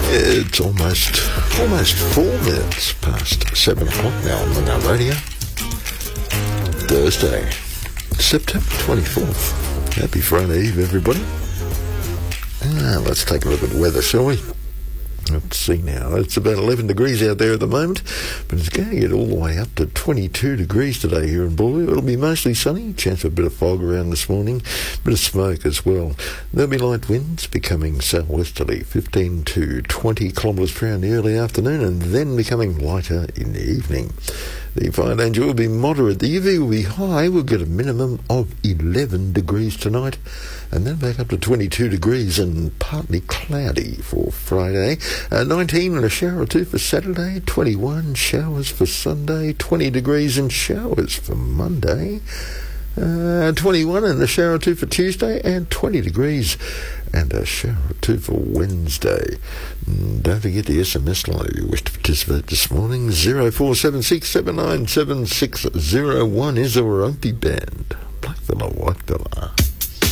It's almost 4 minutes past 7 o'clock now on the Now Radio. Thursday, September 24th. Happy Friday Eve, everybody. Let's take a look at the weather, shall we? Let's see now. It's about 11 degrees out there at the moment, but it's going to get all the way up to 22 degrees today here in Bullerbyn. It'll be mostly sunny, chance of a bit of fog around this morning, bit of smoke as well. There'll be light winds becoming southwesterly, 15 to 20 kilometres per hour in the early afternoon, and then becoming lighter in the evening. The fire danger will be moderate. The UV will be high. We'll get a minimum of 11 degrees tonight, and then back up to 22 degrees and partly cloudy for Friday. 19 and a shower or two for Saturday. 21 showers for Sunday. 20 degrees and showers for Monday. 21 and a shower or two for Tuesday, and 20 degrees and a shower or two for Wednesday. Don't forget the SMS line if you wish to participate this morning. 0476 797601 is our Opie Band. Black fella, white fella.